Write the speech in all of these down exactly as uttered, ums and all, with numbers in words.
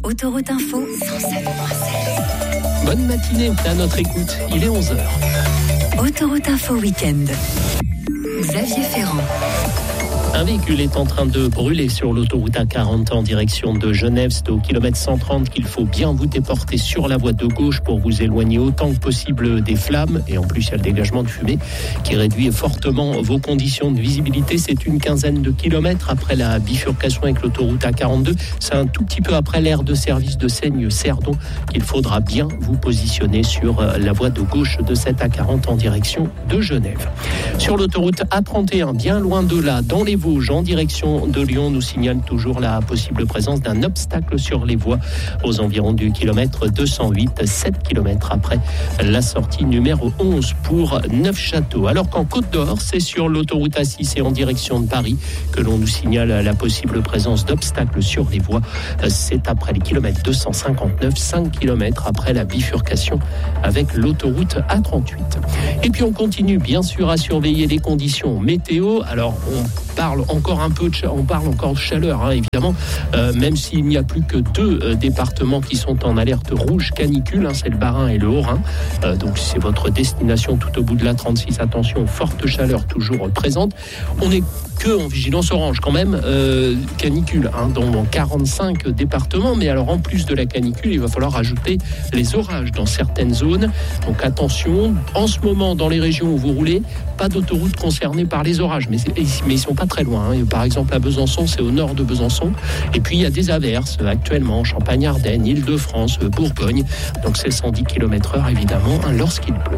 Autoroute Info cent sept virgule seize. Bonne matinée à notre écoute, il est onze heures. Autoroute Info Week-end. Xavier Ferrand. Un véhicule est en train de brûler sur l'autoroute A quarante en direction de Genève. C'est au kilomètre cent trente qu'il faut bien vous déporter sur la voie de gauche pour vous éloigner autant que possible des flammes. Et en plus, il y a le dégagement de fumée qui réduit fortement vos conditions de visibilité. C'est une quinzaine de kilomètres après la bifurcation avec l'autoroute A quarante-deux. C'est un tout petit peu après l'aire de service de Seigne-Cerdon qu'il faudra bien vous positionner sur la voie de gauche de cette A quarante en direction de Genève. Sur l'autoroute A trente et un, bien loin de là, dans les Vosges, en direction de Lyon, nous signale toujours la possible présence d'un obstacle sur les voies aux environs du kilomètre deux cent huit, sept kilomètres après la sortie numéro onze pour Neufchâteau. Alors qu'en Côte d'Or, c'est sur l'autoroute A six et en direction de Paris que l'on nous signale la possible présence d'obstacles sur les voies. C'est après les kilomètres deux cent cinquante-neuf, cinq kilomètres après la bifurcation avec l'autoroute A trente-huit. Et puis on continue bien sûr à surveiller les conditions météo. Alors on parle encore un peu de, on parle encore de chaleur, hein, évidemment, euh, même s'il n'y a plus que deux euh, départements qui sont en alerte rouge canicule, hein, c'est le Bas-Rhin et le Haut-Rhin. Euh, donc c'est votre destination tout au bout de la trente-six. Attention, forte chaleur toujours présente. On est que en vigilance orange quand même, euh, canicule hein, dans quarante-cinq départements, mais alors en plus de la canicule, il va falloir ajouter les orages dans certaines zones. Donc attention, en ce moment dans les régions où vous roulez, pas d'autoroute concernée par les orages, mais, mais ils sont pas très loin. Hein. Par exemple à Besançon, c'est au nord de Besançon, et puis il y a des averses actuellement, Champagne-Ardenne, Île-de-France, Bourgogne, donc c'est cent dix kilomètres heure évidemment hein, lorsqu'il pleut.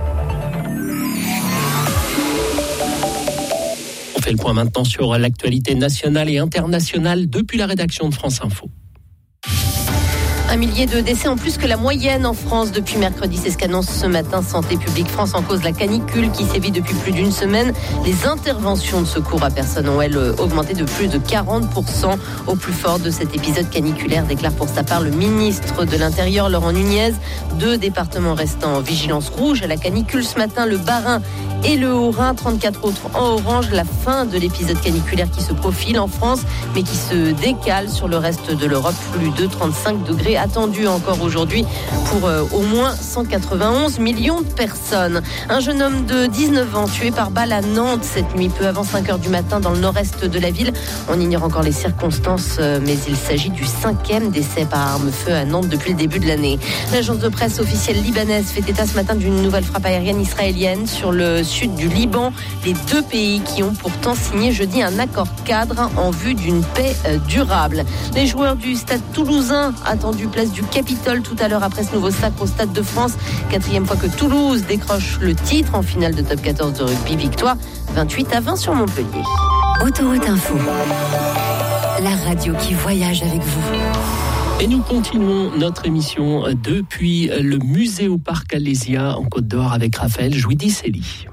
On fait le point maintenant sur l'actualité nationale et internationale depuis la rédaction de France Info. Un millier de décès en plus que la moyenne en France depuis mercredi, c'est ce qu'annonce ce matin Santé publique France en cause la canicule qui sévit depuis plus d'une semaine. Les interventions de secours à personnes ont, elles, augmenté de plus de quarante pour cent au plus fort de cet épisode caniculaire, déclare pour sa part le ministre de l'Intérieur, Laurent Nunez. Deux départements restant en vigilance rouge à la canicule ce matin, le Bas-Rhin et le Haut-Rhin, trente-quatre autres en orange. La fin de l'épisode caniculaire qui se profile en France, mais qui se décale sur le reste de l'Europe. Plus de trente-cinq degrés attendus encore aujourd'hui pour euh, au moins cent quatre-vingt-onze millions de personnes. Un jeune homme de dix-neuf ans tué par balle à Nantes cette nuit, peu avant cinq heures du matin dans le nord-est de la ville. On ignore encore les circonstances, euh, mais il s'agit du cinquième décès par arme-feu à Nantes depuis le début de l'année. L'agence de presse officielle libanaise fait état ce matin d'une nouvelle frappe aérienne israélienne sur le sud du Liban. Les deux pays qui ont pourtant signé jeudi un accord cadre en vue d'une paix euh, durable. Les joueurs du stade toulousain attendus place du Capitole tout à l'heure après ce nouveau sacre au Stade de France. Quatrième fois que Toulouse décroche le titre en finale de top quatorze de rugby. Victoire vingt-huit à vingt sur Montpellier. Autoroute Info, la radio qui voyage avec vous. Et nous continuons notre émission depuis le musée au parc Alésia en Côte d'Or avec Raphaël Jouidi-Célie.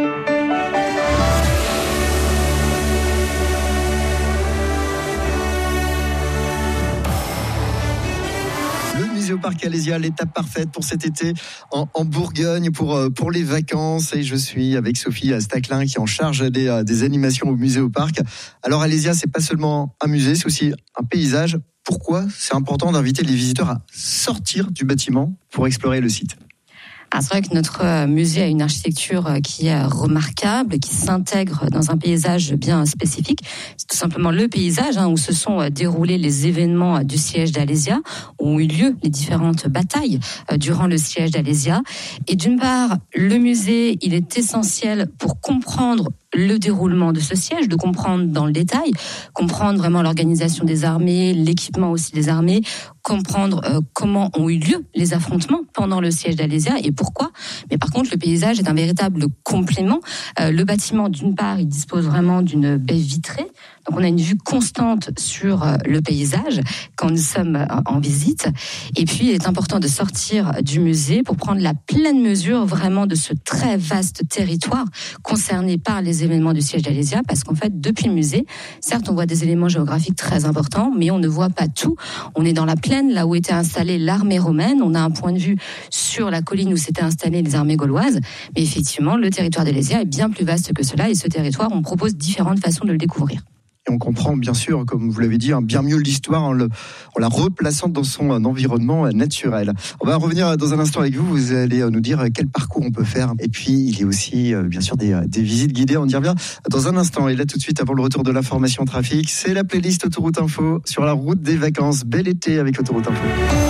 Au parc Alésia, l'étape parfaite pour cet été en, en Bourgogne pour, pour les vacances, et je suis avec Sophie Staclin qui est en charge des, des animations au musée au parc. Alors Alésia, c'est pas seulement un musée, c'est aussi un paysage. Pourquoi c'est important d'inviter les visiteurs à sortir du bâtiment pour explorer le site ? Ah, c'est vrai que notre musée a une architecture qui est remarquable, qui s'intègre dans un paysage bien spécifique. C'est tout simplement le paysage hein, où se sont déroulés les événements du siège d'Alésia, où ont eu lieu les différentes batailles durant le siège d'Alésia. Et d'une part, le musée, il est essentiel pour comprendre le déroulement de ce siège, de comprendre dans le détail, comprendre vraiment l'organisation des armées, l'équipement aussi des armées, comprendre euh, comment ont eu lieu les affrontements pendant le siège d'Alésia et pourquoi. Mais par contre, le paysage est un véritable complément. Euh, le bâtiment, d'une part, il dispose vraiment d'une baie vitrée. Donc, on a une vue constante sur le paysage quand nous sommes en visite. Et puis, il est important de sortir du musée pour prendre la pleine mesure vraiment de ce très vaste territoire concerné par les événements du siège d'Alésia. Parce qu'en fait, depuis le musée, certes, on voit des éléments géographiques très importants, mais on ne voit pas tout. On est dans la plaine, là où était installée l'armée romaine. On a un point de vue sur la colline où s'étaient installées les armées gauloises. Mais effectivement, le territoire d'Alésia est bien plus vaste que cela. Et ce territoire, on propose différentes façons de le découvrir. et on comprend bien sûr, comme vous l'avez dit, hein, bien mieux l'histoire en, le, en la replaçant dans son euh, environnement naturel. On va revenir dans un instant avec vous, vous allez nous dire quel parcours on peut faire. Et puis il y a aussi euh, bien sûr des, des visites guidées, on y revient dans un instant. Et là tout de suite, avant le retour de l'information trafic, c'est la playlist Autoroute Info sur la route des vacances. Bel été avec Autoroute Info.